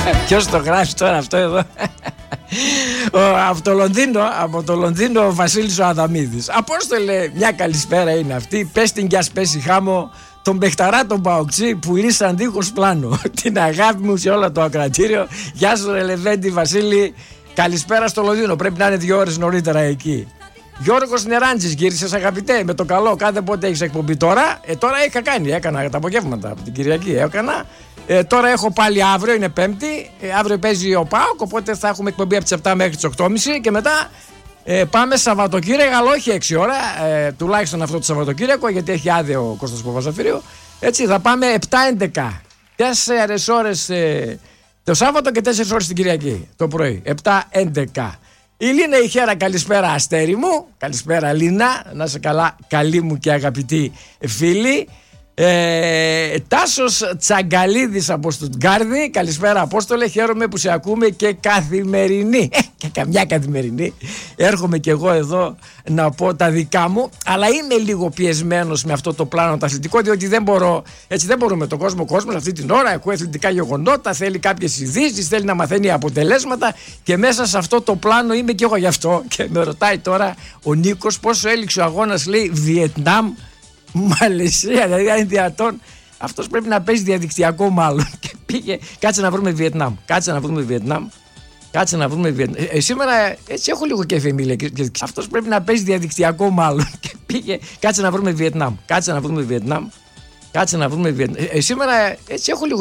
Ποιος το γράφει τώρα αυτό εδώ? Από το Λονδίνο ο Βασίλης ο Αδαμίδης. Απόστολε, μια καλησπέρα είναι αυτή. Πες την κι ας πέσει χάμω τον παιχταρά τον Παοξή που ήρθαν δίχως πλάνο. Την αγάπη μου σε όλο το ακροατήριο. Γεια σου ρε Λεβέντη Βασίλη. Καλησπέρα στο Λονδίνο. Πρέπει να είναι 2 ώρες νωρίτερα εκεί. Γιώργος Νεράντζης, γύρισες αγαπητέ, με το καλό. Κάθε πότε έχεις εκπομπή τώρα? Τώρα έκανα τα απογεύματα από την Κυριακή. Έκανα. Τώρα έχω πάλι αύριο, είναι Πέμπτη. Αύριο παίζει ο ΠΑΟΚ, οπότε θα έχουμε εκπομπή από τις 7 μέχρι τις 8.30 και μετά πάμε Σαββατοκύριακο, αλλά όχι 6 ώρα, τουλάχιστον αυτό το Σαββατοκύριακο, γιατί έχει άδειο ο Κώστας Παπαζαφύριο. Έτσι θα πάμε 7-11. 4 ώρες το Σάββατο και 4 ώρες την Κυριακή το πρωί. 7-11. Η Λίνα η Χέρα, καλησπέρα αστέρι μου. Καλησπέρα Λίνα, να είσαι καλά, καλή μου και αγαπητή φίλη. Τάσος Τσαγκαλίδης από Στουτγκάρδη, καλησπέρα Απόστολε, χαίρομαι που σε ακούμε και καθημερινή. Και καμιά καθημερινή έρχομαι και εγώ εδώ να πω τα δικά μου, αλλά είμαι λίγο πιεσμένος με αυτό το πλάνο το αθλητικό, διότι δεν μπορούμε τον κόσμο αυτή την ώρα, ακούει αθλητικά γεγονότα, θέλει κάποιες ειδήσεις, θέλει να μαθαίνει αποτελέσματα και μέσα σε αυτό το πλάνο είμαι και εγώ γι' αυτό. Και με ρωτάει τώρα ο Νίκος πόσο έληξε ο αγώνας, λέει Βιετνάμ Μαλαισία, δηλαδή αν είναι δυνατόν. Αυτός πρέπει να παίζει διαδικτυακό μάλλον. Και πήγε, κάτσε να βρούμε Βιετνάμ. Σήμερα έτσι έχω λίγο κέφι Εμίλια. Αυτός πρέπει να παίζει διαδικτυακό μάλλον. Και πήγε, κάτσε να βρούμε Βιετνάμ. Σήμερα έτσι έχω λίγο